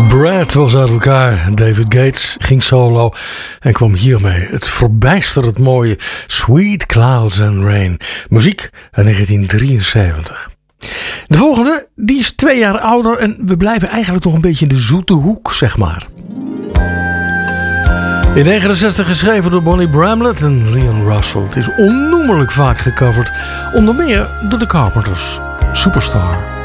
Brad was uit elkaar. David Gates ging solo en kwam hiermee het verbijsterend mooie Sweet Clouds and Rain. Muziek uit 1973. De volgende, die is 2 jaar ouder en we blijven eigenlijk nog een beetje in de zoete hoek, zeg maar. In 1969 geschreven door Bonnie Bramlett en Leon Russell. Het is onnoemelijk vaak gecoverd, onder meer door de Carpenters. Superstar.